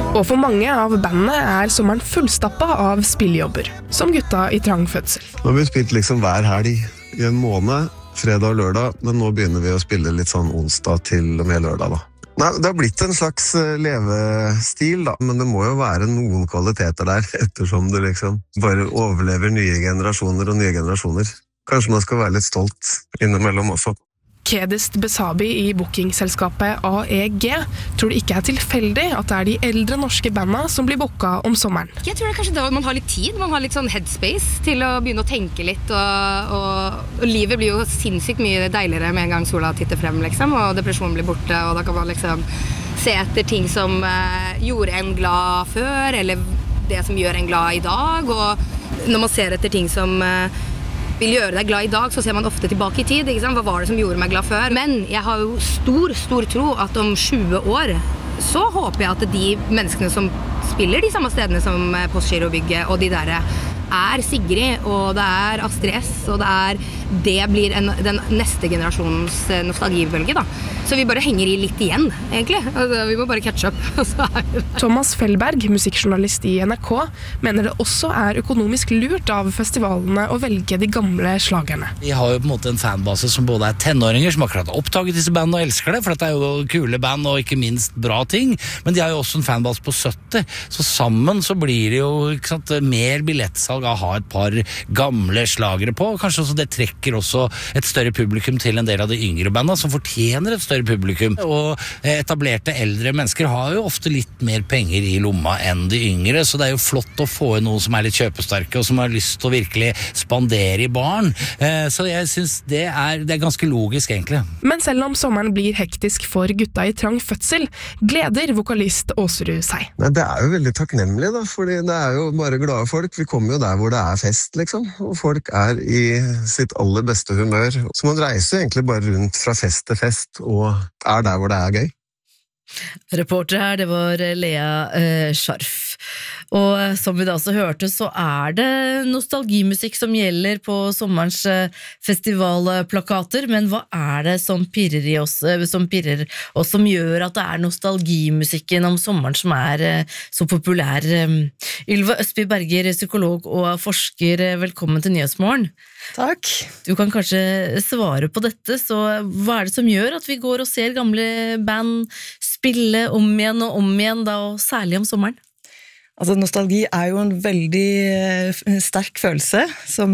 Og for mange av bandene sommeren fullstappet av spillejobber, som gutta i trang fødsel. Nå har vi spilt liksom hver helg i en måned, fredag og lørdag, men nå begynner vi å spille litt sånn onsdag til og med lørdag da. Nei, det har blitt en slags levestil da, men det må jo være noen kvaliteter der, ettersom det liksom bare overlever nye generasjoner og nye generasjoner. Kanskje man skal være litt stolt innimellom også. Kedist Besabi i bookingselskapet AEG tror det ikke tilfeldig at det de eldre norske bandene som blir booket om sommeren. Jeg tror det kanskje da man har litt tid, man har litt sånn headspace til å begynne å tenke litt, og livet blir jo sinnssykt mye deiligere med en gang sola titter frem, liksom, og depresjonen blir borte, og da kan man liksom se etter ting som gjorde en glad før, eller det som gjør en glad i dag, og når man ser etter ting som vil gjøre deg glad i dag, så ser man ofte tilbake i tid, ikke sant? Hva var det som gjorde meg glad før? Men jeg har jo stor tro at om 20 år, så håper jeg at de menneskene som spiller de samme stedene som Postgirobygget, og de der Sigrid, og det Astrid S, og det blir den neste generasjonens nostalgibølge da. Så vi bare henger i litt igjen, egentlig. Altså, vi må bare catch up. Thomas Fellberg, musikkjournalist i NRK, mener det også økonomisk lurt av festivalene å velge de gamle slagerne. Vi har jo på en måte en fanbase som både tenåringer, som akkurat har opptaget disse bandene og elsker det, for dette jo kule band og ikke minst bra ting, men de har jo også en fanbase på 70, så sammen så blir det jo ikke sant, mer billettsalg å ha et par gamle slagere på, kanskje også det trekker også et større publikum til en del av de yngre bandene, som fortjener et større publikum, og etablerte eldre mennesker har jo ofte litt mer penger i lomma enn de yngre, så det jo flott å få inn noen som litt kjøpesterke, og som har lyst til å virkelig spandere i barn, så jeg synes det ganske logisk egentlig. Men selv om sommeren blir hektisk for gutta i trang fødsel, gleder vokalist Åserud seg. Nei, det jo veldig takknemlig da, fordi det jo bare glade folk. Vi kommer jo der hvor det fest, liksom, og folk i sitt aller beste humør. Så man reiser egentlig bare rundt fra fest til fest, og der hvor det gøy. Reporter her, det var Lea Scharf. Og som vi da også hørte, så det nostalgimusikk som gjelder på sommerens festivalplakater, men hva det som pirrer i oss, som gjør at det nostalgimusikken om sommeren som så populær? Ylva Østby Berger, psykolog og forsker, velkommen til Nyhetsmorgen. Takk. Du kan kanskje svare på dette, så hva det som gjør at vi går og ser gamle band spille om igjen og om igjen, da, og særlig om sommeren? Altså, nostalgi jo en veldig sterk følelse som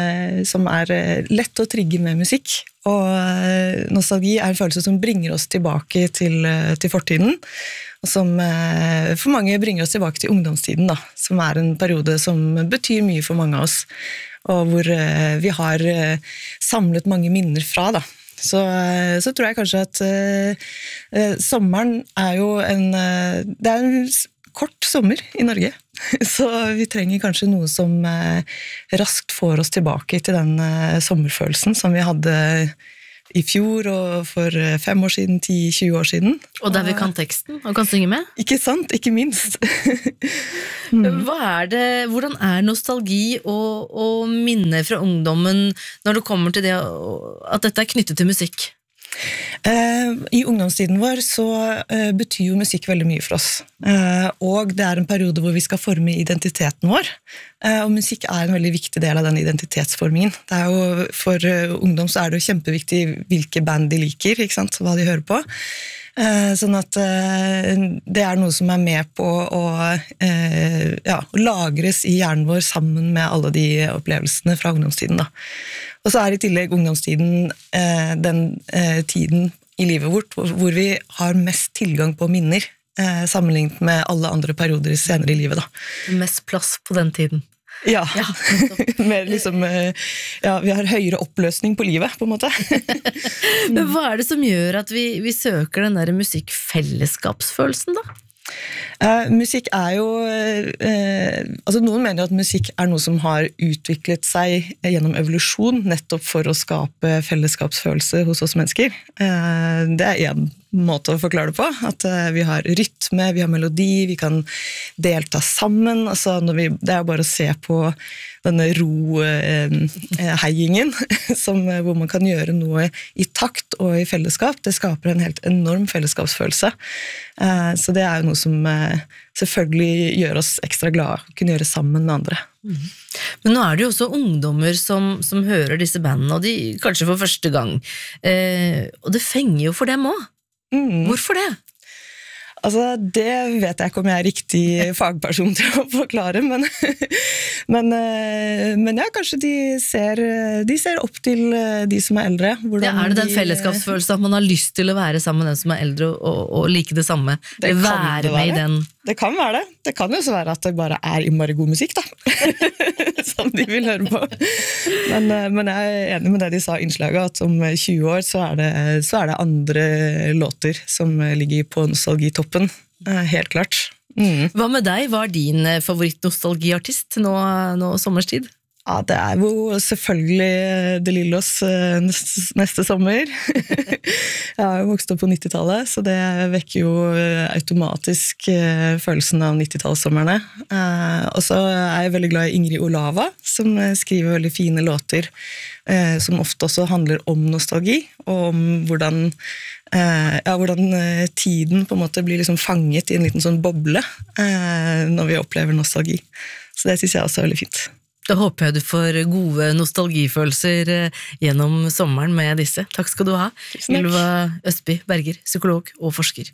lett å trigge med musikk, og nostalgi en følelse som bringer oss tilbake til fortiden, og som for mange bringer oss tilbake til ungdomstiden, da, som en periode som betyr mye for mange av oss, og hvor vi har samlet mange minner fra, da. Så tror jeg kanskje at sommeren jo det en kort sommer i Norge, så vi trenger kanskje noe som raskt får oss tilbake til den sommerfølelsen som vi hadde i fjor og for 5 år siden, 10-20 år siden. Og der vi kan teksten og kan synge med? Ikke sant, ikke minst. Hvordan nostalgi og minner fra ungdommen når det kommer til det at dette knyttet til musikk? I ungdomstiden vår så betyr jo musikk veldig mye for oss, og det en periode hvor vi skal forme identiteten vår, og musikk en veldig viktig del av den identitetsformingen. Det jo, for ungdom så det jo kjempeviktig hvilke band de liker, ikke sant, hva de hører på. Sånn at det noe som med på å lagres i hjernen vår sammen med alle de opplevelsene fra ungdomstiden da. Og så I tillegg ungdomstiden den tiden I livet vårt hvor vi har mest tilgang på minner sammenlignet med alle andre perioder senere I livet da. Mest plass på den tiden. Ja. Mer liksom, vi har høyere oppløsning på livet, på en måte. Men hva det som gjør at vi søker den der musikkfellesskapsfølelsen da? Musikk jo altså noen mener at musikk noe som har utviklet seg gjennom evolusjon nettopp for å skape fellesskapsfølelse hos oss mennesker. Det en måte å forklare det på, at vi har rytme, vi har melodi, vi kan delta sammen, altså det jo bare å se på denne ro-heiingen, hvor man kan gjøre noe i takt og i fellesskap, det skaper en helt enorm fellesskapsfølelse, så det jo noe som selvfølgelig gjør oss ekstra glade å kunne gjøre sammen med andre. Men nå det jo også ungdommer som hører disse bandene, og de kanskje for første gang, og det fenger jo for dem også. Hvorfor det? Altså, det vet jeg ikke om jeg riktig fagperson til å forklare, men ja, kanskje de ser opp til de som eldre. Ja, det den fellesskapsfølelsen at man har lyst til å være sammen med den som eldre og like det samme? Være med i den? Det kan være det. Det kan jo så være at det bare innmari god musikk, da. Som de vil høre på. Men jeg enig med det de sa i innslaget, at om 20 år så det andre låter som ligger på nostalgitoppen. Helt klart. Hva med deg? Hva din favorittnostalgiartist nå sommerstid? Ja, det jo selvfølgelig De Lillos neste sommer. Jeg har jo vokst opp på 90-tallet, så det vekker jo automatisk følelsen av 90-tallssommerne. Og så jeg veldig glad i Ingrid Olava, som skriver veldig fine låter, som ofte også handler om nostalgi, og om hvordan tiden på en måte blir liksom fanget i en liten sånn boble når vi opplever nostalgi. Så det synes jeg også veldig fint. Da håper jeg du får gode nostalgifølelser gjennom sommeren med disse. Takk skal du ha, Ylva Østby Berger, psykolog og forsker.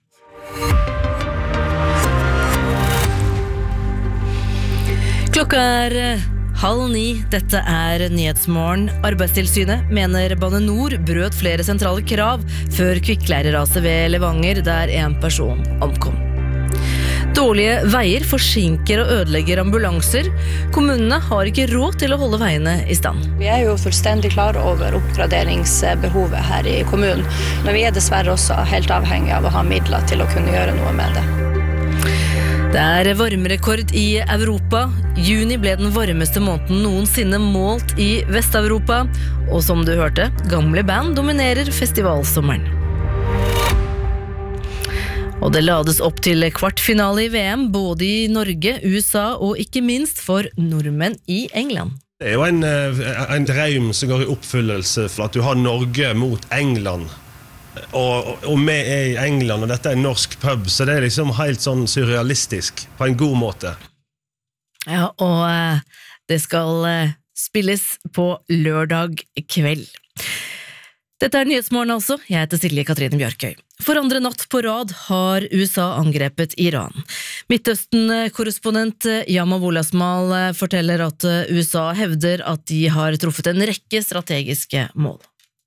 Klokka 8:30, dette Nyhetsmorgen. Arbeidstilsynet mener Bane NOR brøt flere sentrale krav før kvikkleireraset ved Levanger, der en person omkom. Dårlige veier forsinker og ødelegger ambulanser. Kommunene har ikke råd til å holde veiene i stand. Vi jo fullstendig klar over oppgraderingsbehovet her i kommunen, men vi dessverre også helt avhengig av å ha midler til å kunne gjøre noe med det. Det varmerekord i Europa. Juni ble den varmeste måneden noensinne målt i Vest-Europa. Og som du hørte, gamle band dominerer festivalsommeren. Og det lades opp til kvartfinale i VM, både i Norge, USA og ikke minst for nordmenn i England. Det jo en drøm som går i oppfyllelse for at du har Norge mot England. Og vi i England, og dette en norsk pub, så det liksom helt sånn surrealistisk, på en god måte. Ja, og det skal spilles på lørdag kveld. Dette Nyhetsmorgen altså, jeg heter Silje Katrine Bjørkøy. For andre natt på rad har USA angrepet Iran. Midtøsten-korrespondent Yama Wolasmal forteller at USA hevder at de har truffet en rekke strategiske mål.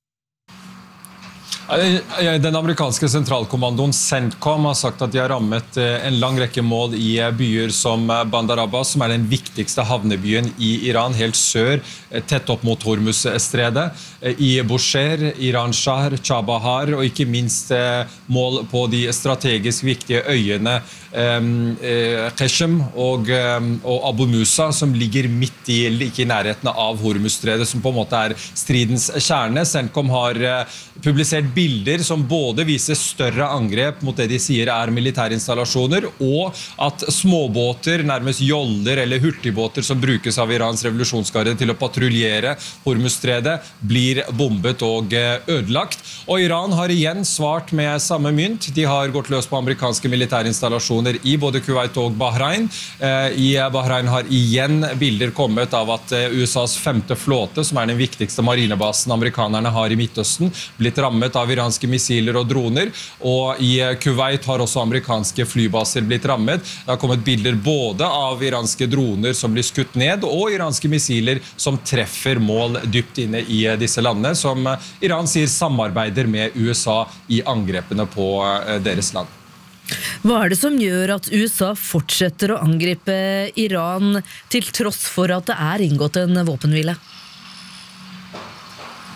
Den amerikanske sentralkommandoen CENTCOM har sagt at de har rammet en lang rekke mål i byer som Bandar Abbas, som den viktigste havnebyen i Iran, helt sør, tett opp mot Hormuz-stredet, i Bushehr, Iran Shah, Chabahar, og ikke minst mål på de strategisk viktige øyene Qeshm og Abu Musa, som ligger midt like i nærheten av Hormuz-stredet, som på en måte stridens kjerne. CENTCOM har publisert bilder som både viser større angrep mot det de sier militærinstallasjoner, og at småbåter, nærmest joller eller hurtigbåter som brukes av Irans revolusjonsgarde til å patruljere Hormuz-stredet, blir bombet og ødelagt. Og Iran har igjen svart med samme mynt. De har gått løs på amerikanske militærinstallasjoner i både Kuwait og Bahrain. I Bahrain har igjen bilder kommet av at USAs 5. flåte, som den viktigste marinebasen amerikanerne har i Midtøsten, blitt rammet av iranske missiler og droner, og i Kuwait har også amerikanske flybaser blitt rammet. Det har kommet bilder både av iranske droner som blir skutt ned, og iranske missiler som treffer mål dypt inne i disse landene, som Iran sier samarbeider med USA i angrepene på deres land. Hva det som gjør at USA fortsetter å angripe Iran til tross for at det inngått en våpenhvile?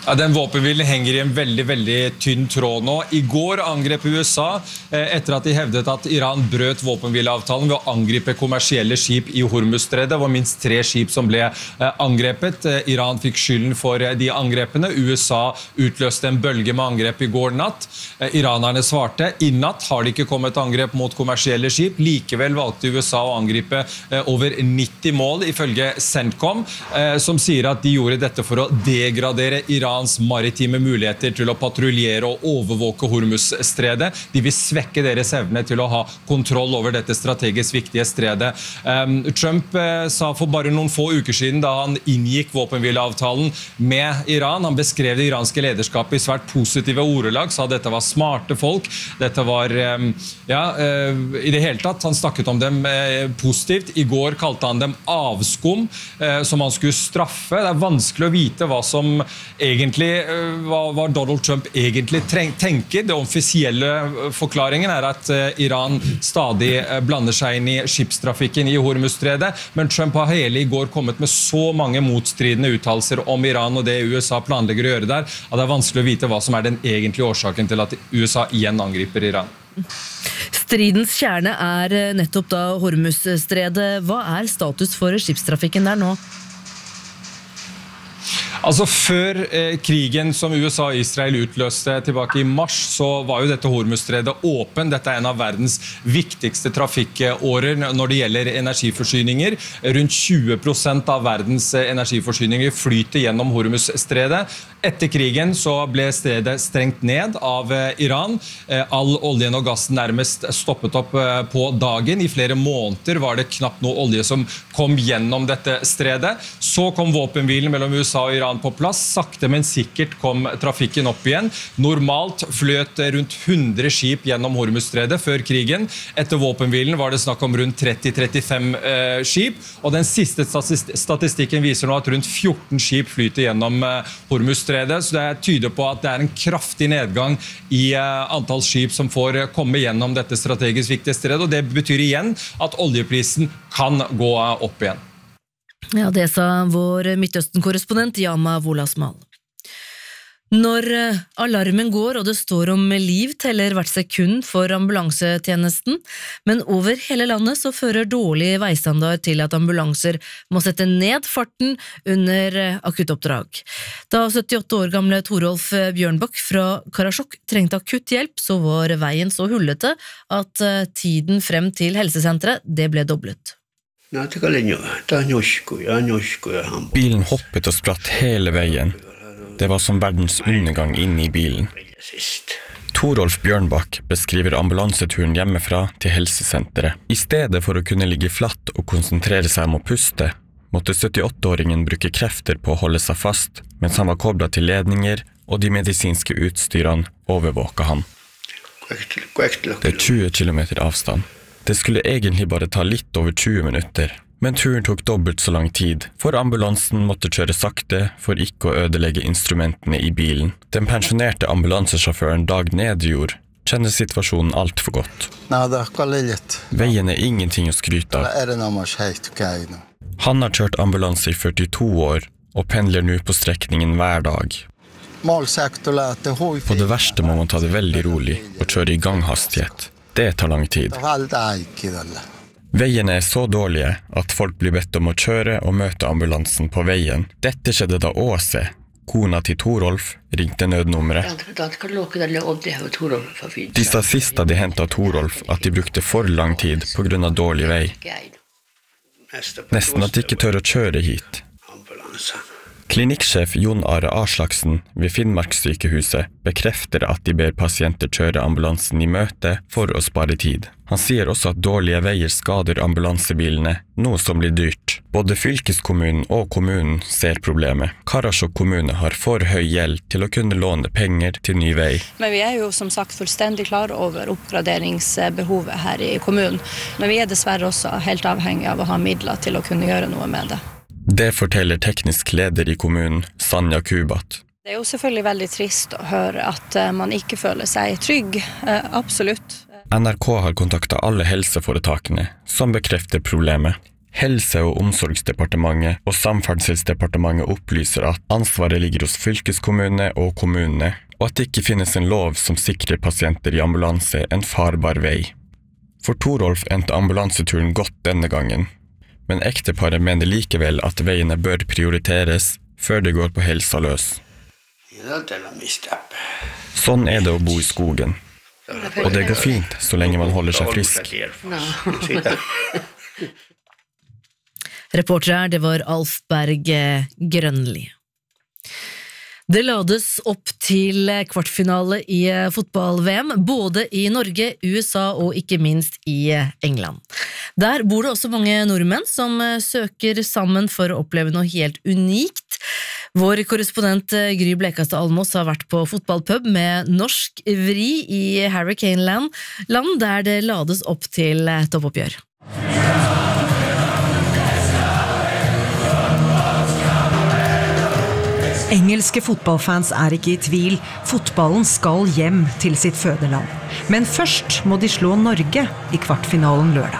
Ja, den våpenhvilen henger i en veldig, veldig tynn tråd nå. I går angrep USA etter at de hevdet at Iran brøt våpenhvileavtalen ved å angripe kommersielle skip i Hormuzstredet. Det var minst 3 skip som ble angrepet. Iran fikk skylden for de angrepene. USA utløste en bølge med angrep i går natt. Iranerne svarte. I natt har det ikke kommet angrep mot kommersielle skip. Likevel valgte USA å angripe over 90 mål, ifølge CENTCOM, som sier at de gjorde dette for å degradere Irans maritime muligheter til å patruljere og overvåke Hormuzstredet. De vil svekke deres evne til å ha kontroll over dette strategisk viktige stredet. Trump sa for bare noen få uker siden, da han inngikk våpenhvileavtalen med Iran, han beskrev det iranske lederskapet i svært positive ordelag, sa dette var smarte folk, dette var, i det hele tatt, han snakket om dem positivt. I går kalte han dem avskum, som han skulle straffe. Det er vanskelig å vite hva som egentlig hva Donald Trump egentlig tenker. Det offisielle forklaringen er at Iran stadig blander seg inn i skipstrafikken i Hormuzstredet, men Trump har hele i går kommet med så mange motstridende uttalelser om Iran og det USA planlegger å gjøre der, at det er vanskelig å vite hva som er den egentlige årsaken til at USA igjen angriper Iran. Stridens kjerne er nettopp da Hormuzstredet. Hva er status for skipstrafikken der nå? Altså før krigen som USA og Israel utløste tilbake i mars, så var jo dette Hormuzstredet åpen. Dette er en av verdens viktigste trafikkårer når det gjelder energiforsyninger. Rundt 20% av verdens energiforsyninger flyter gjennom Hormuzstredet. Etter krigen så ble stedet strengt ned av Iran. All oljen og gassen nærmest stoppet opp på dagen. I flere måneder var det knapt noe olje som kom gjennom dette stredet. Så kom våpenhvilen mellom USA og Iran på plass. Sakte, men sikkert kom trafikken opp igjen. Normalt fløt rundt 100 skip gjennom Hormuzstredet før krigen. Etter våpenhvilen var det snakk om rundt 30-35 skip, og den siste statistikken viser nå at rundt 14 skip flyter gjennom Hormuzstredet, så det tyder på at det er en kraftig nedgang i antall skip som får komme gjennom dette strategisk viktige stredet, og det betyr igjen at oljeprisen kan gå opp igjen. Ja, det sa vår Midtøsten-korrespondent Yama Wolasmal. Når alarmen går og det står om liv teller hvert sekund for ambulansetjenesten, men over hele landet så fører dårlig veistandard til at ambulanser må sette ned farten under akuttoppdrag. Da 78 år gamle Torolf Bjørnbakk fra Karasjok trengte akutt hjelp, så var veien så hullete at tiden frem til helsesenteret det ble doblet. Bilen hoppet og spratt hele veien. Det var som verdens undergang inne i bilen. Torolf Bjørnbakk beskriver ambulanseturen hjemmefra til helsesenteret. I stedet for å kunne ligge flatt og konsentrere seg om å puste, måtte 78-åringen bruke krefter på å holde seg fast, mens han var koblet til ledninger og de medisinske utstyrene overvåket han. Det er 20 kilometer avstand. Det skulle egentlig bare ta litt over 20 minutter, men turen tok dobbelt så lang tid, for ambulansen måtte kjøre sakte for ikke å ødelegge instrumentene i bilen. Den pensjonerte ambulansesjåføren Dag Nedjord kjenner situasjonen alt for godt. Veien er ingenting å skryte av. Han har kjørt ambulanse i 42 år, og pendler nå på strekningen hver dag. På det verste må man ta det veldig rolig og kjøre i ganghastighet. Det tar lang tid. Veiene er så dårlige at folk blir bedt om å kjøre og møte ambulansen på veien. Dette skjedde da Åse, kona til Torolf, ringte nødnummeret. De sa sist da de hentet Torolf at de brukte for lang tid på grunn av dårlig vei. Nesten at de ikke tør å kjøre hit. Klinikksjef Jon Are Aslaksen ved Finnmarkssykehuset bekrefter at de ber pasienter kjøre ambulansen i møte for å spare tid. Han sier også at dårlige veier skader ambulansebilene, noe som blir dyrt. Både fylkeskommunen og kommunen ser problemet. Karasjok kommune har for høy gjeld til å kunne låne penger til ny vei. Men vi er jo som sagt fullstendig klar over oppgraderingsbehovet her i kommunen. Men vi er dessverre også helt avhengig av å ha midler til å kunne gjøre noe med det. Det forteller teknisk leder i kommunen, Sanja Kubat. Det er jo selvfølgelig veldig trist å høre at man ikke føler seg trygg, absolutt. NRK har kontaktet alle helseforetakene, som bekrefter problemet. Helse- og omsorgsdepartementet og Samferdselsdepartementet opplyser at ansvaret ligger hos fylkeskommune og kommune, og at det ikke finnes en lov som sikrer pasienter i ambulanse en farbar vei. For Torolf endte ambulanseturen godt denne gangen, men ekteparet mener likevel at veiene bør prioriteres før det går på helsa løs. Sånn det å bo i skogen, og det går fint så lenge man holder seg frisk. Reporter her, det var Alf Berg Grønli. Det lades opp til kvartfinale i fotball-VM, både i Norge, USA og ikke minst i England. Der bor det også mange nordmenn som søker sammen for å oppleve noe helt unikt. Vår korrespondent Gry Blekastad Almås har vært på fotballpub med norsk vri i Hurricane-land, der det lades opp til toppoppgjør. Engelske fotballfans ikke i tvil. Fotballen skal hjem til sitt fødeland. Men først må de slå Norge i kvartfinalen lørdag.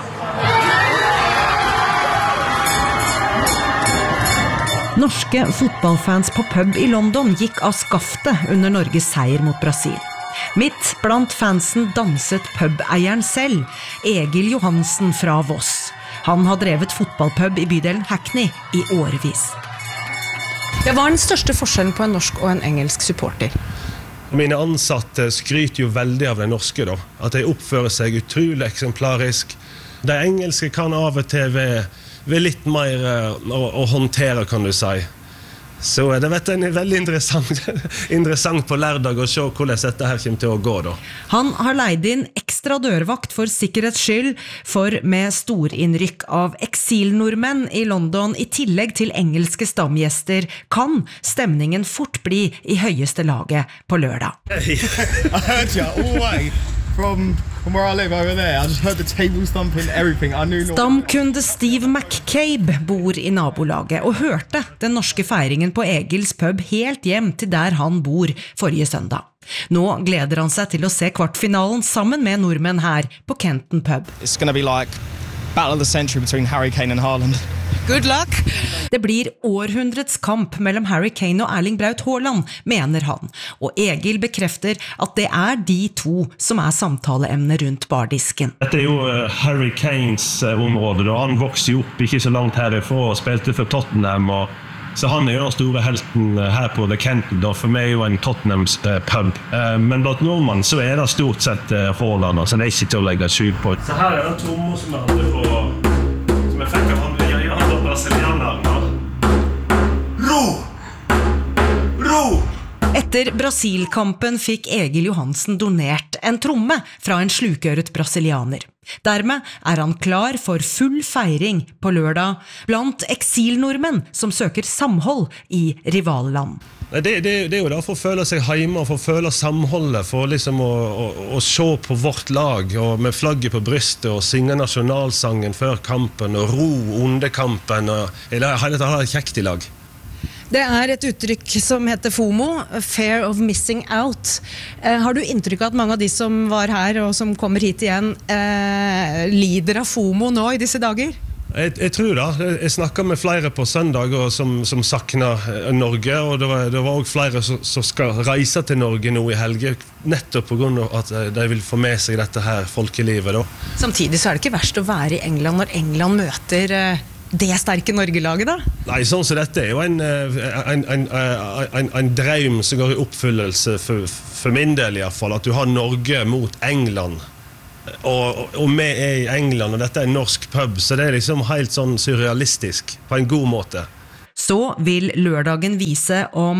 Norske fotballfans på pub i London gikk av skaftet under Norges seier mot Brasil. Midt blant fansen danset pubeieren selv, Egil Johansen fra Voss. Han har drevet fotballpub i bydelen Hackney i årevis. Hva den største forskjellen på en norsk og en engelsk supporter? Mine ansatte skryter jo veldig av de norske da. At de oppfører seg utrolig eksemplarisk. De engelske kan av og til være litt mer å håndtere, kan du si. Så det er veldig interessant på lørdag å se hvordan dette her kommer til å gå da. Han har leid inn ekstra dørvakt for sikkerhets skyld, for med storinnrykk av eksilnordmenn i London i tillegg til engelske stamgjester kan stemningen fort bli i høyeste laget på lørdag. I heard you all way from where I live over there. I just heard the table thumping, everything. I knew not. Stamkunde Steve McCabe bor i nabolaget og hørte den norske feiringen på Egils pub helt hjem til der han bor forrige søndag. Nå gleder han seg til å se kvartfinalen sammen med nordmenn her på Kenton pub. It's going to be like battle of the century between Harry Kane and Haaland. Good luck! Det blir århundrets kamp mellom Harry Kane og Erling Braut Haaland, mener han, og Egil bekrefter at det de to som samtaleemne rundt bardisken. Dette jo Harry Kanes område, da. Han vokste jo opp ikke så langt herifra og spilte for Tottenham, så han jo den store helten her på The Kenton, da. For meg jo en Tottenhams pub. Men blant nordmann så det stort sett Haaland, så det ikke til å legge skjul på. Så her den trommo som hadde på, som jeg fikk av han brasilianerne. Ro! Etter Brasil-kampen fikk Egil Johansen donert en tromme fra en slukøret brasilianer. Dermed han klar for full feiring på lørdag blant eksilnordmenn som søker samhold i rivalland. Det jo da for å føle seg hjemme, for å føle samholdet, for liksom å se på vårt lag og med flagget på brystet og synge nasjonalsangen før kampen og ro under kampen og hele tatt kjekt i lag. Det et uttrykk som heter FOMO, Fear of Missing Out. Har du inntrykk av at mange av de som var her og som kommer hit igjen lider av FOMO nå i disse dager? Jeg tror det. Jeg snakket med flere på søndag som sakner Norge, og det var også flere som skal reise til Norge nå i helge, nettopp på grunn av at de vil få med seg dette her folkelivet da. Samtidig så det ikke verst å være i England når England møter det sterke Norge-laget da? Nei, sånn som dette jo en drøm som går i oppfyllelse for min del i hvert fall, at du har Norge mot England. Og vi i England, og dette en norsk pub, så det liksom helt sånn surrealistisk, på en god måte. Så vil lørdagen vise om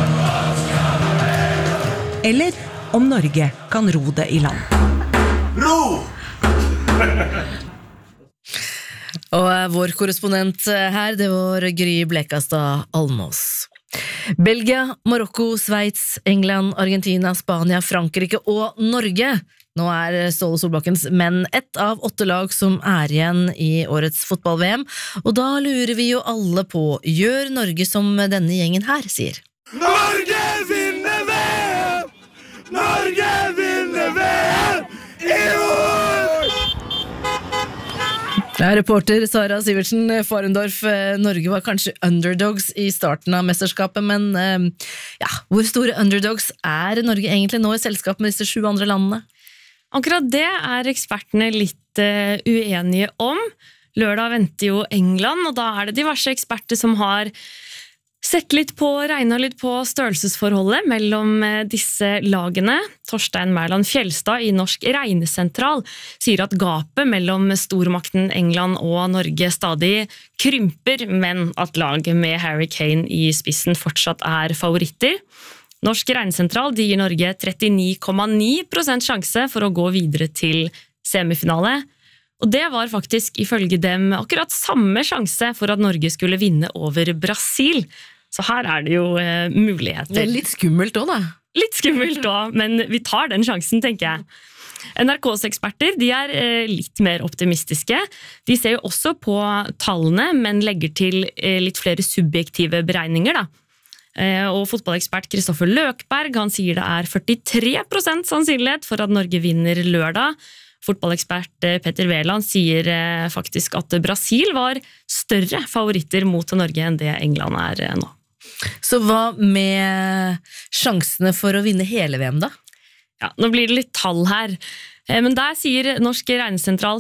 eller om Norge kan ro det i land. Ro! Og vår korrespondent her, det var Gry Blekastad Almås. Belgia, Marokko, Sveits, England, Argentina, Spania, Frankrike og Norge. Nå Ståle Solbakkens menn ett av 8 lag som igjen i årets fotball-VM, og da lurer vi jo alle på, gjør Norge som denne gjengen her sier? Norge vinner VM! Norge vinner VM! I år! Ja, reporter Sara Sivertsen Farendorf, Norge var kanskje underdogs i starten av mesterskapet, men ja, hvor store underdogs Norge egentlig nå i selskap med disse 7 andre landene? Akkurat det ekspertene litt uenige om. Lørdag venter jo England, og da det diverse eksperter som har sett litt på, regnet litt på størrelsesforholdet mellom disse lagene. Torstein Mærland Fjellstad i Norsk Regnesentral sier at gapet mellom stormakten England og Norge stadig krymper, men at laget med Harry Kane i spissen fortsatt favoritter. Norsk Regnesentral gir Norge 39,9% sjanse for å gå videre til semifinale. Og det var faktisk ifølge dem akkurat samme sjanse for at Norge skulle vinne over Brasil. Så her det jo muligheter. Det litt skummelt også, da. Litt skummelt også, men vi tar den sjansen, tenker jeg. NRKs eksperter, de litt mer optimistiske. De ser jo også på tallene, men legger til litt flere subjektive beregninger, da. Og fotballekspert Kristoffer Løkberg, han sier det 43% sannsynlighet for at Norge vinner lørdag. Fotballekspert Petter Veland sier faktisk at Brasil var større favoritter mot Norge enn det England nå. Så hva med sjansene for å vinne hele VM da? Ja, nå blir det litt tall her. Men der sier Norsk Regnesentral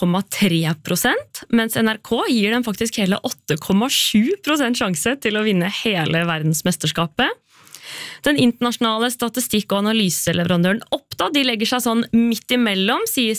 5,3%, mens NRK gir dem faktisk hele 8,7% sjanse til å vinne hele verdensmesterskapet. Den internasjonale statistikk- og analyseleverandøren Opta, de legger seg sånn midt imellom, sier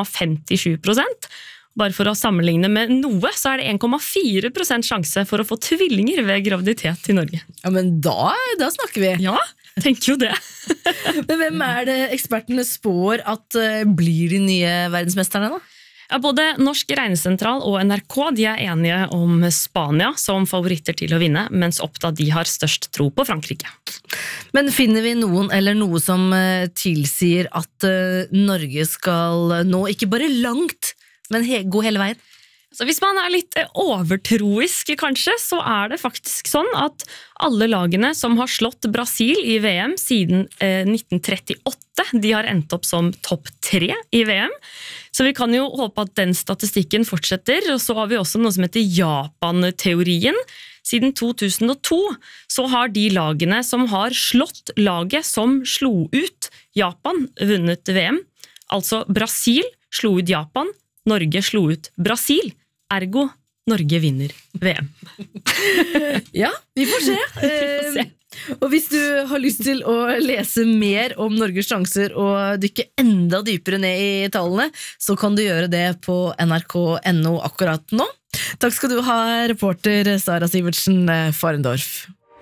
6,57%. Bare for å sammenligne med noe, så det 1,4% sjanse for å få tvillinger ved graviditet i Norge. Ja, men da snakker vi. Ja, tenker jo det. Men hvem det ekspertene spår at blir de nye verdensmesterne da? Ja, både Norsk Regnesentral og NRK de enige om Spania som favoritter til å vinne, mens Opta de har størst tro på Frankrike. Men finner vi noen eller noe som tilsier at Norge skal nå ikke bare langt, men gå hele veien? Så hvis man litt overtroisk kanskje, så det faktisk sånn at alle lagene som har slått Brasil i VM siden 1938, de har endt opp som topp 3 i VM. Så vi kan jo håpe at den statistikken fortsetter, og så har vi også noe som heter Japan-teorien. Siden 2002 så har de lagene som har slått laget som slo ut Japan vunnet VM. Altså Brasil slo ut Japan, Norge slo ut Brasil, ergo Norge vinner VM. Ja, vi får se. Og hvis du har lyst til å lese mer om Norges sjanser og dykke enda dypere ned i tallene, så kan du gjøre det på nrk.no akkurat nå. Takk skal du ha, reporter Sara Sivertsen Farendorf.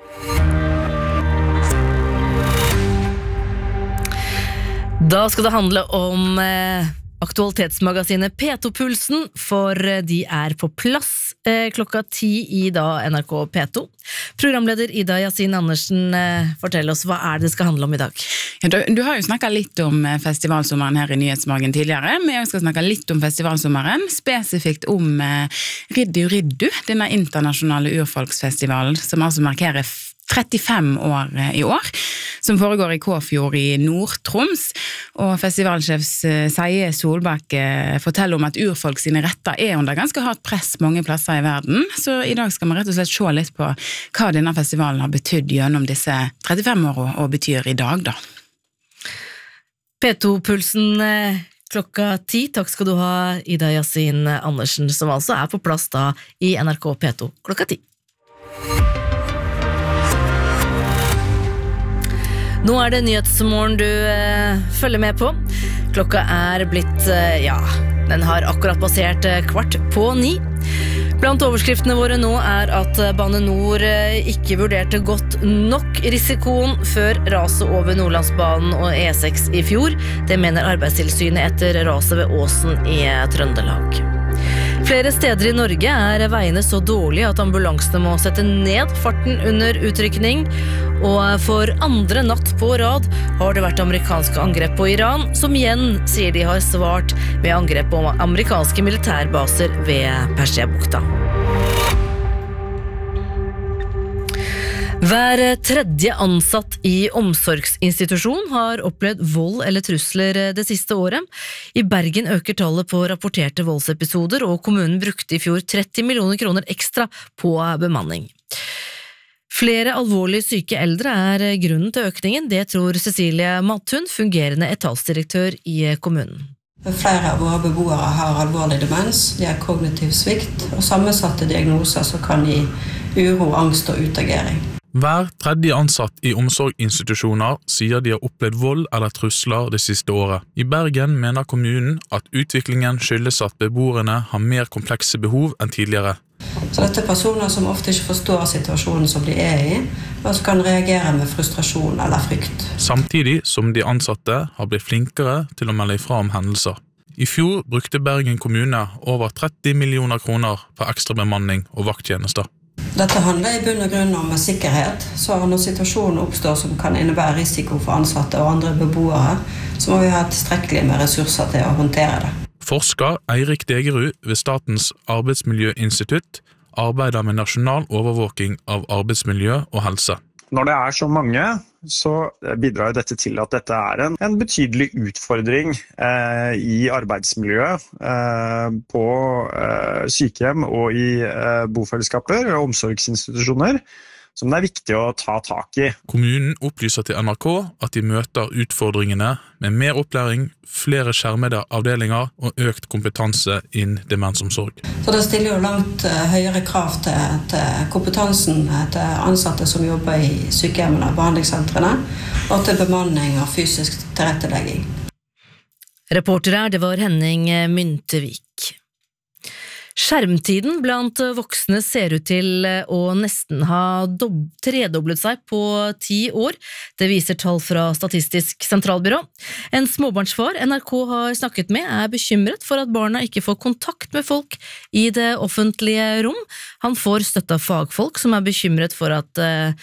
Da skal det handle om aktualitetsmagasinet P2-pulsen, for de på plass klokka 10 i da NRK P2. Programleder Ida Yasin Andersen, fortell oss, hva det skal handle om i dag? Ja, du har jo snakket litt om festivalsommeren her i Nyhetsmorgen tidligere, men jeg skal snakke litt om festivalsommeren, spesifikt om Riddu Riddu, denne internasjonale urfolksfestivalen, som altså markerer 35 år i år, som foregår i Kåfjord i Nord-Troms, og festivalsjef Seie Solbakk forteller om at urfolk sine retter under ganske hardt press mange plasser i verden, så i dag skal vi rett og slett se litt på hva denne festivalen har betydd gjennom disse 35 årene og betyr i dag da. P2-pulsen klokka 10, takk skal du ha, Ida Yasin Andersen, som altså på plass da i NRK P2 klokka 10. Nå det Nyhetsmorgen du følger med på. Klokka blitt, den har akkurat passert 8:15. Blant overskriftene våre nå at Bane Nor ikke vurderte godt nok risikoen før raset over Nordlandsbanen og E6 i fjor. Det mener Arbeidstilsynet etter raset ved Åsen i Trøndelag. Flere steder i Norge veiene så dårlige at ambulansene må sette ned farten under utrykning, og for andre natt på rad har det vært amerikanske angrep på Iran, som igjen sier de har svart med angrep på amerikanske militærbaser ved Persiabukta. Hver tredje ansatt i omsorgsinstitusjon har opplevd vold eller trusler det siste året. I Bergen øker tallet på rapporterte voldsepisoder, og kommunen brukte i fjor 30 millioner kroner ekstra på bemanning. Flere alvorlig syke eldre er grunnen til økningen, det tror Cecilie Mathun, fungerende etatsdirektør i kommunen. Flere av våre beboere har alvorlig demens, de har kognitiv svikt og sammensatte diagnoser som kan gi uro, angst og utagering. Hver tredje ansatt i omsorgsinstitusjoner sier de har opplevd vold eller trusler det siste året. I Bergen mener kommunen at utviklingen skyldes at beboerne har mer komplekse behov enn tidligere. Så dette er personer som ofte ikke forstår situasjonen som de er i, og som kan reagere med frustrasjon eller frykt. Samtidig som de ansatte har blitt flinkere til å melde ifra om hendelser. I fjor brukte Bergen kommune over 30 millioner kroner på ekstra bemanning og vakttjenester. Dette handler i bunn og grunn om sikkerhet, så når situasjonen oppstår som kan innebære risiko for ansatte og andre beboere, så må vi ha tilstrekkelig med ressurser til å håndtere det. Forsker Eirik Degerud ved Statens arbeidsmiljøinstitutt arbeider med nasjonal overvåking av arbeidsmiljø og helse. Når det er så mange, så bidrar dette til at dette er en betydelig utfordring i arbeidsmiljøet på sykehjem og i bofellesskaper og omsorgsinstitusjoner, som det er viktig å ta tak i. Kommunen opplyser til NRK at de møter utfordringene med mer opplæring, flere skjermede avdelinger og økt kompetanse innen demensomsorg. Så det stiller jo langt høyere krav til kompetansen til ansatte som jobber i sykehjemmene og behandlingssentrene, og til bemanning og fysisk tilrettelegging. Reporter her, det var Henning Myntevik. Skjermtiden blant voksne ser ut til å nesten ha tredoblet seg på 10 år. Det viser tall fra Statistisk sentralbyrå. En småbarnsfar NRK har snakket med er bekymret for at barna ikke får kontakt med folk i det offentlige rom. Han får støtte av fagfolk som er bekymret for at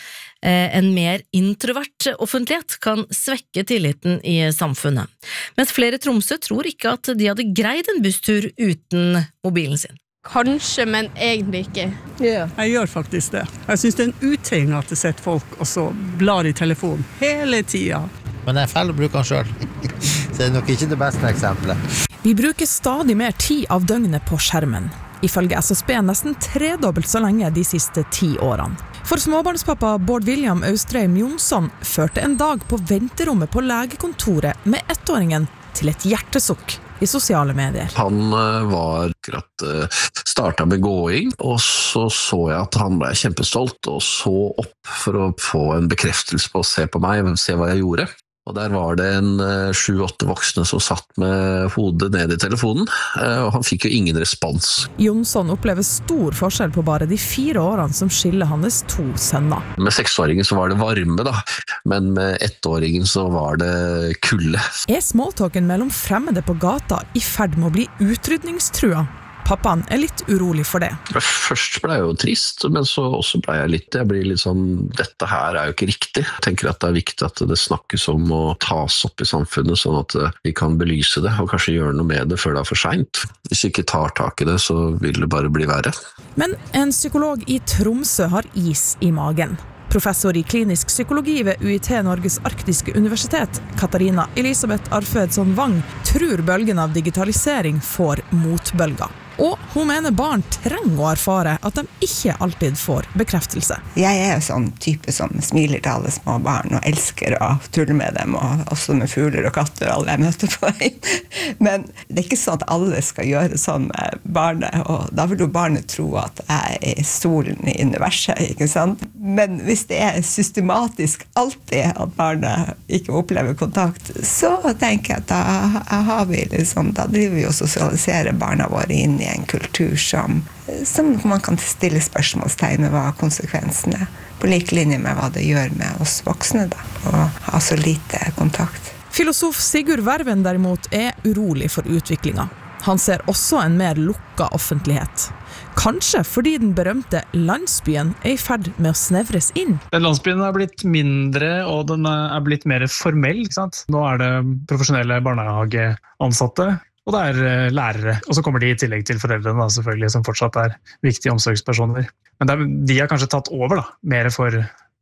en mer introvert offentlighet kan svekke tilliten i samfunnet. Mens flere i Tromsø tror ikke at de hadde greid en busstur uten mobilen sin. Kanskje, men egentlig ikke. Ja, jeg gjør faktisk det. Jeg synes det er en uting at det sitter folk og så blar i telefonen hele tiden. Men jeg feller å bruke den selv, så det er nok ikke det beste eksempelet. Vi bruker stadig mer tid av døgnet på skjermen. Ifølge SSB nesten tredobbelt så lenge de siste 10 årene. For småbarnspappa Bård William Austrheim Jonsson førte en dag på venterommet på legekontoret med 1-åringen til et hjertesukk i sosiale medier. Han var akkurat startet med gåing, og så jeg at han ble kjempestolt og så opp for å få en bekreftelse på å se på meg, se hva jeg gjorde. Og der var det en 7-8 voksne som satt med hodet ned i telefonen, og han fikk jo ingen respons. Jonsson opplever stor forskjell på bare de 4 årene som skiller hans 2 sønner. Med 6-åringen så var det varme da, men med 1-åringen så var det kulde. Er smalltalken mellom fremmede på gata i ferd med å bli utrydningstrua? Pappaen er litt urolig for det. Først ble jeg jo trist, men så også ble jeg blir litt sånn, dette her er jo ikke riktig. Jeg tenker at det er viktig at det snakkes om å tas opp i samfunnet, sånn at vi kan belyse det, og kanskje gjøre noe med det før det er for sent. Hvis vi ikke tar tak i det, så vil det bare bli verre. Men en psykolog i Tromsø har is i magen. Professor i klinisk psykologi ved UiT Norges arktiske universitet, Katarina Elisabeth Arfvedsson Wang, tror bølgen av digitalisering får motbølger. Og hun mener barn trenger å erfare at de ikke alltid får bekreftelse. Jeg er jo sånn type som smiler til alle små barn og elsker å tulle med dem, og også med fugler og katter og alle jeg møter på vei. Men det er ikke sånn at alle skal gjøre sånn med barnet, og da vil jo barnet tro at jeg er solen i universet, ikke sant? Men hvis det er systematisk alltid at barnet ikke opplever kontakt, så tenker jeg at da driver vi og sosialiserer barna våre inn i en kultur som man kan stille spørsmålstegn med hva konsekvensene er, på like linje med hva det gjør med oss voksne da, og ha så lite kontakt. Filosof Sigurd Verven derimot er urolig for utviklingen. Han ser også en mer lukket offentlighet. Kanskje fordi den berømte landsbyen er i ferd med å snevres inn. Den landsbyen er blitt mindre, og den er blitt mer formell, ikke sant? Nå er det profesjonelle barnehageansatte, og det er lærere. Og så kommer de i tillegg til foreldrene, da, selvfølgelig, som fortsatt er viktige omsorgspersoner. Men de har kanskje tatt over da, mer for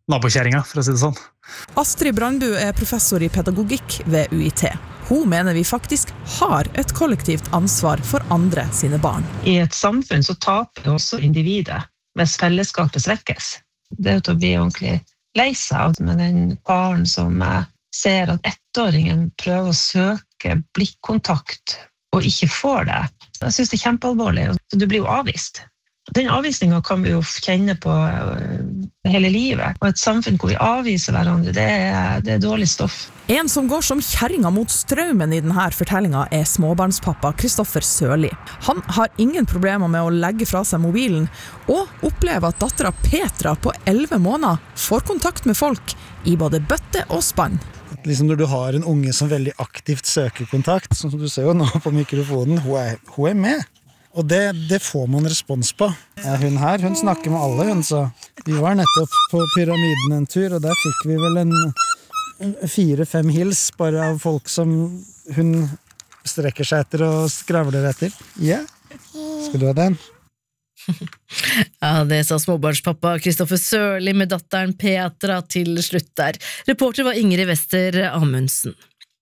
nabokjæringa, for å si det sånn. Astrid Brandbu professor I pedagogikk ved UiT. Hun mener vi faktisk har et kollektivt ansvar for andre sine barn. I et samfunn så taper også individet, mens fellesskapet svekkes. Det jo til å bli ordentlig lei seg av, med den faren som ser at ettåringen prøver å søke blikkontakt og ikke får det. Jeg synes det kjempealvorlig, og du blir jo avvist. Den avvisningen kan vi jo kjenne på hele livet, og et samfunn hvor vi avviser hverandre, det dårlig stoff. En som går som kjerringa mot strømmen I denne fortellingen småbarnspappa Kristoffer Sørli. Han har ingen problemer med å legge fra seg mobilen, og opplever at datteren Petra på 11 måneder får kontakt med folk I både bøtte og spann. Liksom når du har en unge som veldig aktivt søker kontakt, som du ser jo nå på mikrofonen, hun med. Og det får man respons på. Hun her, hun snakker med alle, hun, så vi var nettopp på Pyramiden en tur, og der fikk vi vel en 4-5 hils bare av folk som hun strekker seg etter og skravler etter. Ja, skal du ha den? Ja, det sa småbarnspappa Kristoffer Sørli med datteren Petra til slutt der. Reporter var Ingrid Wester Amundsen.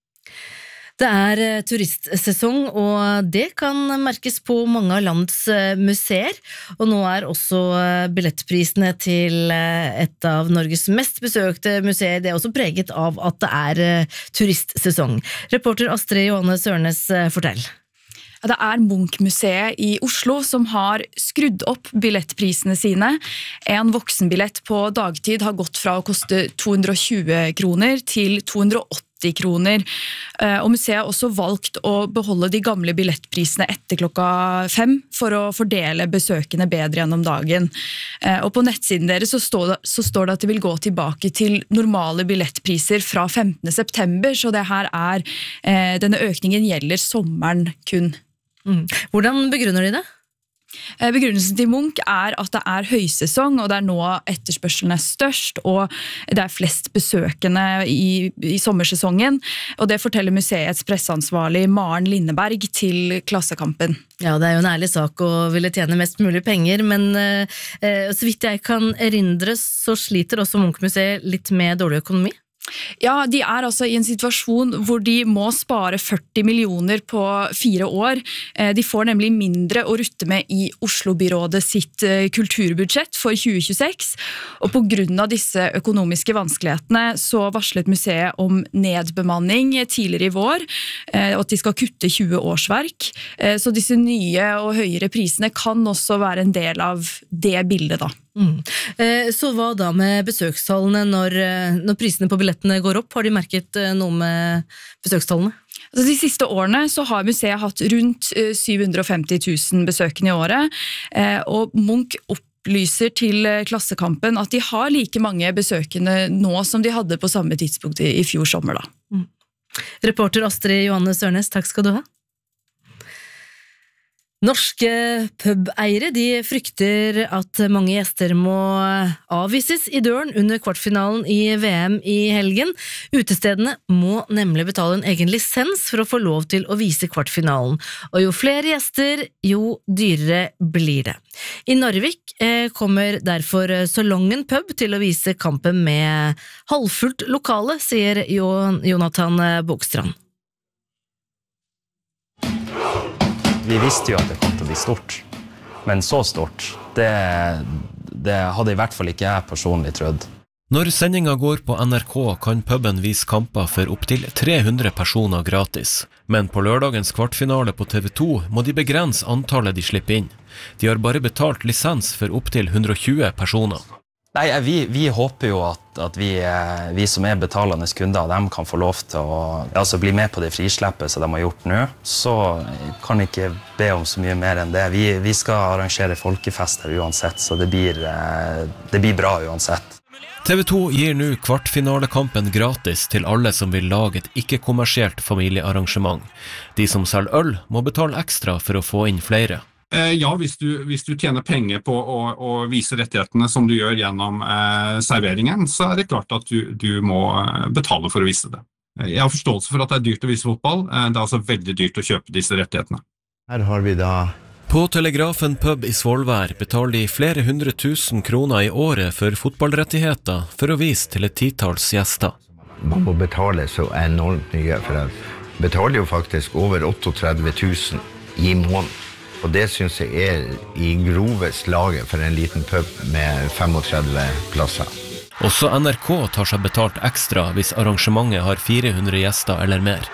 Det turistsesong, og det kan merkes på mange av landets museer, og nå også billettprisene til et av Norges mest besøkte museer, det også preget av at det turistsesong. Reporter Astrid Johanne Sørnes, fortell. Det Munch-museet I Oslo som har skrudd opp billettprisene sine. En voksenbillett på dagtid har gått fra å koste 220 kroner til 280 kroner, og museet har også valgt å beholde de gamle billettprisene etter klokka 5 for å fordele besøkende bedre gjennom dagen. Og på nettsiden deres så står det at de vil gå tilbake til normale billettpriser fra 15. september, så det her denne økningen gjelder sommeren kun. Hvordan begrunner de det? Begrunnelsen til Munch at det høysesong, og det nå etterspørselen størst, og det flest besøkende i sommersesongen, og det forteller museets presseansvarlig Maren Lindeberg til Klassekampen. Ja, det jo en ærlig sak å ville tjene mest mulig penger, men så vidt jeg kan erindre, så sliter også Munch-museet litt med dårlig økonomi. Ja, de altså I en situasjon hvor de må spare 40 millioner på 4 år. De får nemlig mindre å rutte med I Oslo-byrådet sitt kulturbudsjett for 2026, og på grunn av disse økonomiske vanskelighetene så varslet museet om nedbemanning tidligere I vår, og at de skal kutte 20 årsverk. Så disse nye og høyere prisene kan også være en del av det bildet da. Så hva da med besøkstallene når prisene på billettene går opp? Har de merket noe med besøkstallene? Altså, de siste årene så har museet hatt rundt 750 000 besøkende I året, og Munch opplyser til Klassekampen at de har like mange besøkende nå som de hadde på samme tidspunkt I fjor sommer. Da. Reporter Astrid Johanne Sørnes, takk skal du ha. Norske pubeiere de frykter at mange gjester må avvises I døren under kvartfinalen I VM I helgen. Utestedene må nemlig betale en egen lisens for å få lov til å vise kvartfinalen, og jo flere gjester, jo dyrere blir det. I Narvik kommer derfor Salongen pub til å vise kampen med halvfullt lokale, sier Jonathan Bogstrand. Vi visste jo at det kom til å bli stort, men så stort, det hadde I hvert fall ikke jeg personlig trodd. Når sendingen går på NRK kan puben vise kamper for opp til 300 personer gratis, men på lørdagens kvartfinale på TV2 må de begrense antallet de slipper inn. De har bare betalt lisens for opp til 120 personer. Nei, vi håper jo at vi som betalende kunder, de kan få lov til å bli med på det frisleppet som de har gjort nå. Så kan jeg ikke be om så mye mer enn det. Vi skal arrangere folkefester uansett, så det blir bra uansett. TV2 gir nå kvartfinalekampen gratis til alle som vil lage et ikke-kommersielt familiearrangement. De som selger øl må betale ekstra for å få inn flere. Ja, hvis du tjener penger på å vise rettighetene som du gjør gjennom serveringen, så det klart at du må betale for å vise det. Jeg har forståelse for at det dyrt å vise fotball. Det altså veldig dyrt å kjøpe disse rettighetene. Her har vi da På Telegrafen pub i Svolvær betaler de flere 100 000 kroner i året for fotballrettigheter for å vise til et titalls gjester. Man må betale så enormt mye, for jeg betaler jo faktisk over 38 000 i måneden. Og det synes jeg i grovest laget for en liten pub med 35 plasser. Også NRK tar seg betalt ekstra hvis arrangementet har 400 gjester eller mer.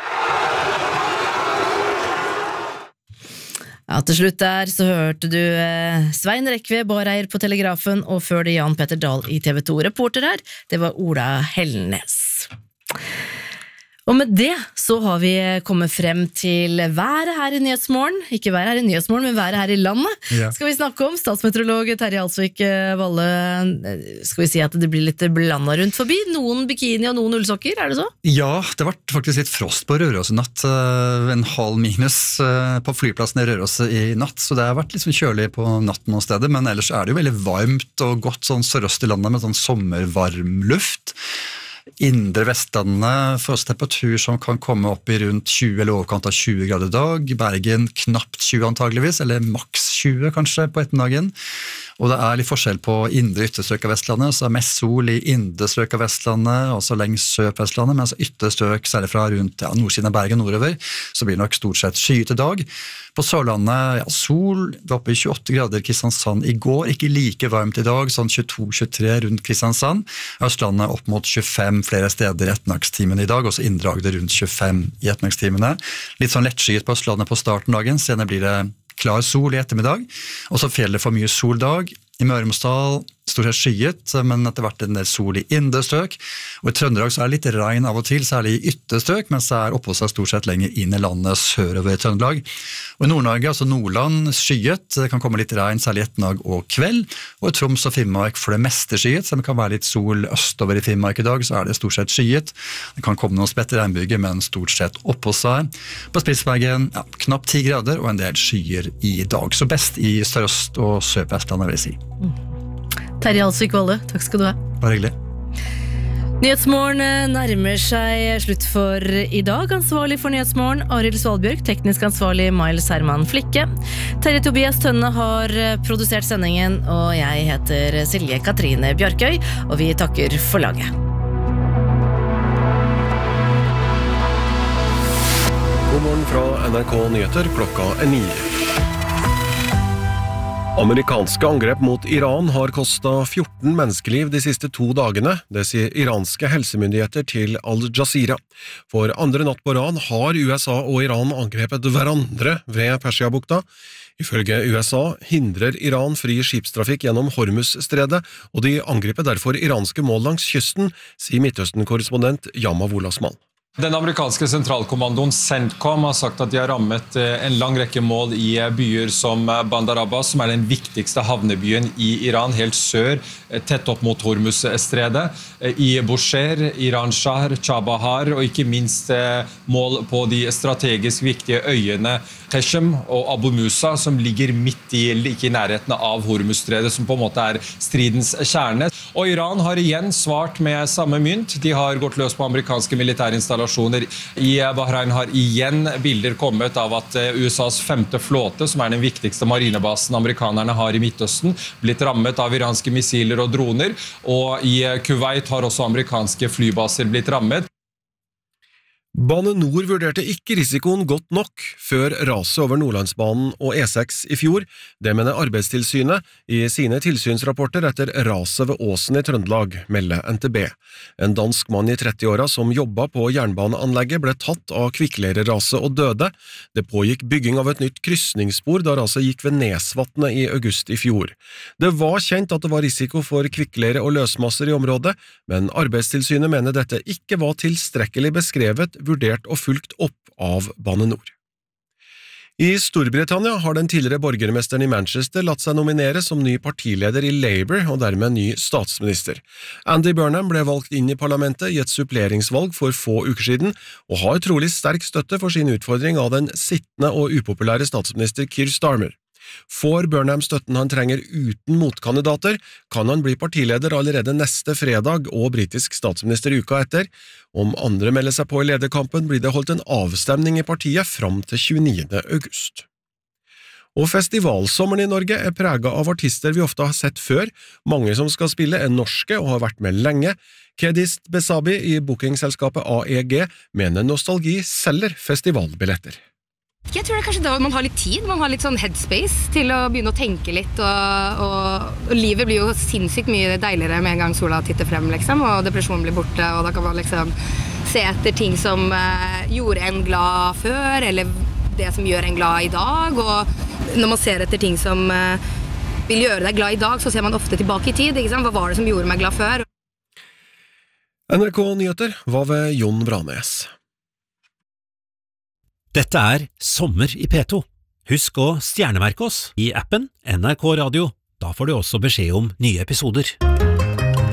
Ja, til slutt der så hørte du Svein Rekve, bareier på Telegrafen, og før det Jan Petter Dahl i TV 2. Reporter her, det var Ola Hellnes. Og med det så har vi kommet frem til været her i Nyhetsmorgen. Ikke været her i Nyhetsmorgen, men været her i landet. Ja. Skal vi snakke om statsmeteorolog Terje Alsvik Valle. Skal vi si at det blir litt blandet rundt forbi? Noen bikini og noen ullsokker, er det så? Ja, det var faktisk litt frost på Røros i natt. En halv minus på flyplassen i Røros i natt. Så det har vært litt sånn kjølig på natten noen steder. Men ellers er det jo veldig varmt og godt sånn sørøst i landet med sånn sommervarm luft. Indre Vestlandet får oss temperatur som kan komme opp i rundt 20 eller overkant av 20 grader i dag. Bergen knapt 20 antageligvis, eller maks 20 kanskje på ettermiddagen. Og det er litt forskjell på indre ytterstrøk av Vestlandet, så er mest sol i indre strøk av Vestlandet, også lengst sør på Vestlandet, mens ytterstrøk, særlig fra rundt nordsiden av Bergen nordover, så blir det nok stort sett skyet i dag. På Sørlandet, sol, det var oppe i 28 grader Kristiansand i går, ikke like varmt i dag, sånn 22-23 rundt Kristiansand. Østlandet opp mot 25 flere steder i ettermiddagstimene i dag, også Indre Agder rundt 25 i ettermiddagstimene. Litt sånn lettskyet på Østlandet på starten dagen, senere blir det klar sol i ettermiddag, og så fjellet for mye soldag. I Møre og Romsdal stort sett skyet, men etter hvert en del sol i indre strøk. Og i Trøndelag så er det litt regn av og til, særlig i ytterstrøk, mens det er oppå seg stort sett lenger inn i landet sørover i Trøndelag. Og i Nord-Norge, altså Nordland, skyet, det kan komme litt regn, særlig ettermiddag og kveld. Og i Troms og Finnmark for det meste skyet, så det kan være litt sol østover i Finnmark i dag, så er det stort sett skyet. Det kan komme noen spredte regnbyger, men stort sett oppå seg. På Spitsbergen, knapt 10 grader og en del skyer i dag. Så best i sørøst og sør på Vestlandet, vil jeg si. Terje Alsvik Valle, takk skal du ha. Bare hyggelig. Nyhetsmorgen nærmer seg slutt for i dag. Ansvarlig for Nyhetsmorgen, Arild Svalbjørg. Teknisk ansvarlig, Miles Herman Flikke. Terje Tobias Tønne har produsert sendingen, og jeg heter Silje Katrine Bjarkøy, og vi takker for laget. God morgen fra NRK Nyheter, klokka 9. Amerikanske angrep mot Iran har kostet 14 menneskeliv de siste 2 dagene, det sier iranske helsemyndigheter til Al Jazeera. For andre natt på rad har USA og Iran angrepet hverandre ved Persiabukta. Ifølge USA hindrer Iran fri skipstrafikk gjennom Hormuz-stredet, og de angriper derfor iranske mål langs kysten, sier Midtøsten-korrespondent Yamav Olasmal. Den amerikanske sentralkommandoen CENTCOM har sagt at de har rammet en lang rekke mål i byer som Bandar Abbas, som er den viktigste havnebyen i Iran, helt sør, tett opp mot Hormuz-stredet, i Bushehr, Iran Shahr, Chabahar, og ikke minst mål på de strategisk viktige øyene Qeshm og Abu Musa, som ligger midt i, like i nærheten av Hormuz-stredet, som på en måte er stridens kjerne. Og Iran har igjen svart med samme mynt. De har gått løs på amerikanske militærinstallasjoner. I Bahrain har igjen bilder kommet av at USAs 5. flåte, som er den viktigste marinebasen amerikanerne har i Midtøsten, blitt rammet av iranske missiler og droner, og i Kuwait har også amerikanske flybaser blitt rammet. Bane Nor vurderte ikke risikoen godt nok før raset over Nordlandsbanen og E6 i fjor. Det mener Arbeidstilsynet i sine tilsynsrapporter etter raset ved Åsen i Trøndelag, melder NTB. En dansk mann i 30-åra som jobbet på jernbaneanlegget ble tatt av kvikkleireraset og døde. Det pågikk bygging av et nytt kryssningsspor da raset gikk ved Nesvatnet i august i fjor. Det var kjent at det var risiko for kvikkleire og løsmasser i området, men Arbeidstilsynet mener dette ikke var tilstrekkelig beskrevet, vurdert og fulgt opp av Bane Nor. I Storbritannia har den tidligere borgermesteren i Manchester latt seg nominere som ny partileder i Labour og dermed ny statsminister. Andy Burnham ble valgt inn i parlamentet i et suppleringsvalg for få uker siden, og har trolig sterk støtte for sin utfordring av den sittende og upopulære statsminister Keir Starmer. Får Burnham støtten han trenger uten motkandidater, kan han bli partileder allerede neste fredag og britisk statsminister uka etter. Om andre melder seg på i lederkampen, blir det holdt en avstemning i partiet fram til 29. august. Og festivalsommeren i Norge preget av artister vi ofte har sett før. Mange som skal spille norske og har vært med lenge. Kedist Besabi i bookingselskapet AEG mener nostalgi selger festivalbilletter. Jeg tror det kanskje da man har litt tid, man har litt sånn headspace til å begynne å tenke litt, og livet blir jo sinnssykt mye deiligere med en gang sola titter frem, liksom, og depresjonen blir borte, og da kan man liksom se etter ting som gjorde en glad før, eller det som gjør en glad i dag, og når man ser etter ting som vil gjøre deg glad i dag, så ser man ofte tilbake i tid, ikke sant? Hva var det som gjorde meg glad før? NRK Nyheter var ved Jon Branes. Dette Sommer i P2. Husk å stjernemerke oss i appen NRK Radio. Da får du også beskjed om nye episoder.